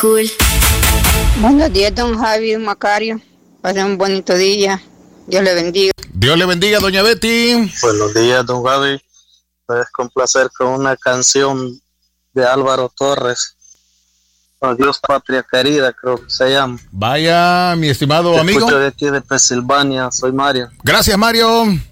Cool. Buenos días, don Javi Macario. Pasen un bonito día. Dios le bendiga. Dios le bendiga, doña Betty. Buenos días, don Javi. Puedes complacer con una canción de Álvaro Torres. Adiós, patria querida, creo que se llama. Vaya, mi estimado amigo. Escucho de aquí de Pensilvania. Soy Mario. Gracias, Mario.